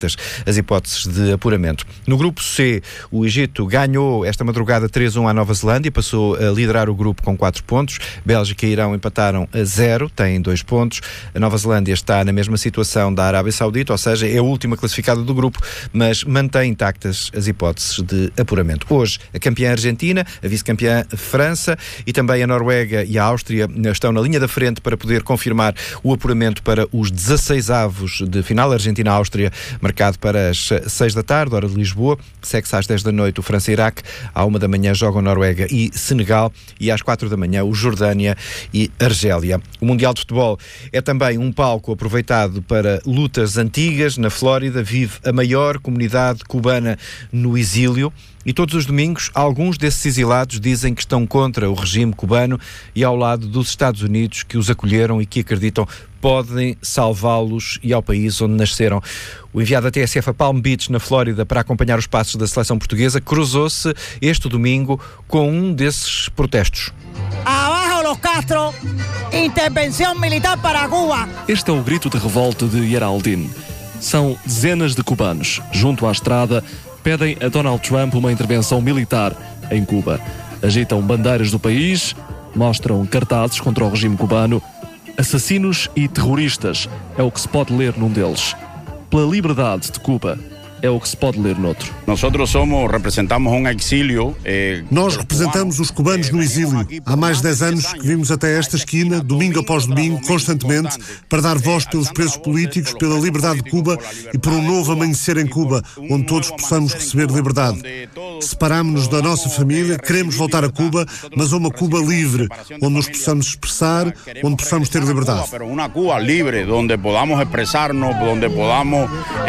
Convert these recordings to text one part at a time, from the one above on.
as hipóteses de apuramento. No grupo C, o Egito ganhou esta madrugada 3-1 à Nova Zelândia, passou a liderar o grupo com 4 pontos. Bélgica e Irão empataram a 0, têm 2 pontos. A Nova Zelândia está na mesma situação da Arábia Saudita, ou seja, é a última classificada do grupo, mas mantém intactas as hipóteses de apuramento. Hoje, a campeã Argentina, a vice-campeã França e também a Noruega e a Áustria estão na linha da frente para poder confirmar o apuramento para os 16avos de final. Argentina-Áustria marcado para as 6 da tarde, hora de Lisboa. Segue-se às 10 da noite o França-Iraque. À 1 da manhã jogam Noruega e Senegal. E às 4 da manhã o Jordânia e Argélia. O Mundial de Futebol é também um palco aproveitado para lutas antigas. Na Flórida vive a maior comunidade cubana no exílio. E todos os domingos, alguns desses exilados dizem que estão contra o regime cubano e ao lado dos Estados Unidos, que os acolheram e que acreditam podem salvá-los e ao país onde nasceram. O enviado da TSF a Palm Beach, na Flórida, para acompanhar os passos da seleção portuguesa, cruzou-se este domingo com um desses protestos. Abajo los Castro, intervenção militar para Cuba. Este é o grito de revolta de Geraldine. São dezenas de cubanos, junto à estrada, pedem a Donald Trump uma intervenção militar em Cuba. Agitam bandeiras do país, mostram cartazes contra o regime cubano. Assassinos e terroristas é o que se pode ler num deles. Pela liberdade de Cuba é o que se pode ler noutro. Nós representamos exílio. Nós representamos os cubanos no exílio. Há mais de 10 anos que vimos até esta esquina, domingo após domingo, constantemente, para dar voz pelos presos políticos, pela liberdade de Cuba e por um novo amanhecer em Cuba, onde todos possamos receber liberdade. Separámos-nos da nossa família, queremos voltar a Cuba, mas a uma Cuba livre, onde nos possamos expressar, onde possamos ter liberdade. Uma Cuba livre, onde podamos expressar-nos, onde podamos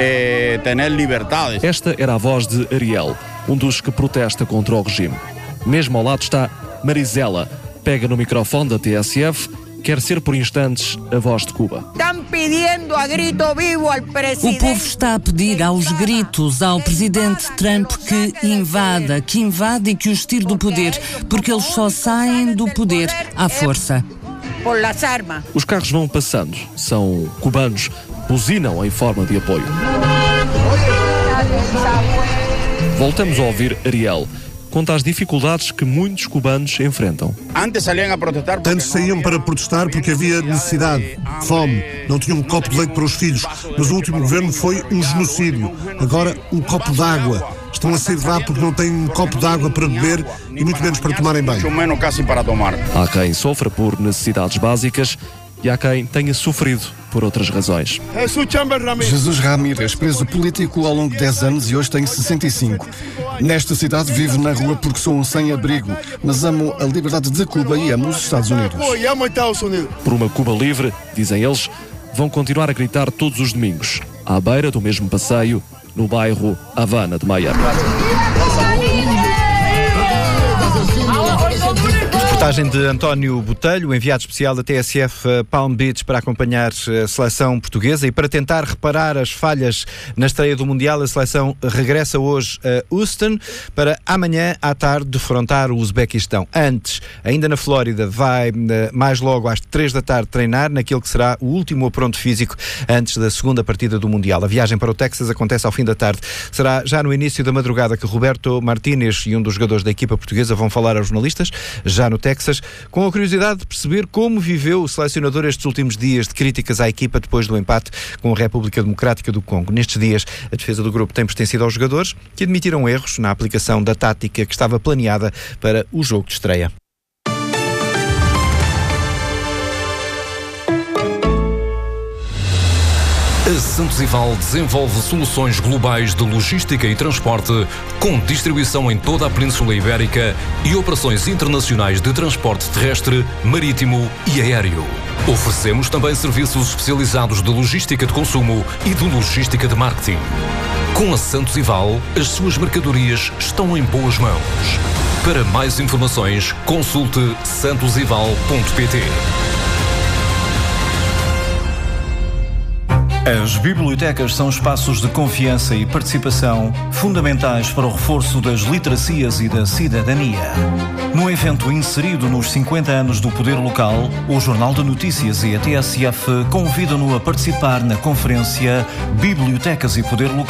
ter liberdade. Esta era a voz de Ariel, um dos que protesta contra o regime. Mesmo ao lado está Marisela, pega no microfone da TSF, quer ser por instantes a voz de Cuba. O povo está a pedir aos gritos ao presidente Trump que invade e que os tire do poder, porque eles só saem do poder à força. Os carros vão passando, são cubanos, buzinam em forma de apoio. Voltamos a ouvir Ariel. Conta as dificuldades que muitos cubanos enfrentam. Antes saíam para protestar porque havia necessidade, fome, não tinham um copo de leite para os filhos, mas o último governo foi um genocídio. Agora, um copo de água. Estão a sair de lá porque não têm um copo de água para beber e muito menos para tomarem banho. Há quem sofra por necessidades básicas e há quem tenha sofrido por outras razões. Jesus Ramírez, preso político ao longo de 10 anos e hoje tem 65. Nesta cidade vivo na rua porque sou um sem-abrigo, mas amo a liberdade de Cuba e amo os Estados Unidos. Por uma Cuba livre, dizem eles, vão continuar a gritar todos os domingos, à beira do mesmo passeio, no bairro Havana de Miami. Reportagem de António Botelho, enviado especial da TSF Palm Beach para acompanhar a seleção portuguesa e para tentar reparar as falhas na estreia do Mundial. A seleção regressa hoje a Houston para amanhã à tarde defrontar o Uzbequistão. Antes, ainda na Flórida, vai mais logo às 3 da tarde treinar naquele que será o último apronto físico antes da segunda partida do Mundial. A viagem para o Texas acontece ao fim da tarde. Será já no início da madrugada que Roberto Martínez e um dos jogadores da equipa portuguesa vão falar aos jornalistas, já no Texas, com a curiosidade de perceber como viveu o selecionador estes últimos dias de críticas à equipa depois do empate com a República Democrática do Congo. Nestes dias, a defesa do grupo tem pertencido aos jogadores que admitiram erros na aplicação da tática que estava planeada para o jogo de estreia. A Santos Ival desenvolve soluções globais de logística e transporte com distribuição em toda a Península Ibérica e operações internacionais de transporte terrestre, marítimo e aéreo. Oferecemos também serviços especializados de logística de consumo e de logística de marketing. Com a Santos Ival, as suas mercadorias estão em boas mãos. Para mais informações, consulte santosival.pt. As bibliotecas são espaços de confiança e participação fundamentais para o reforço das literacias e da cidadania. Num evento inserido nos 50 anos do Poder Local, o Jornal de Notícias e a TSF convidam-no a participar na conferência Bibliotecas e Poder Local.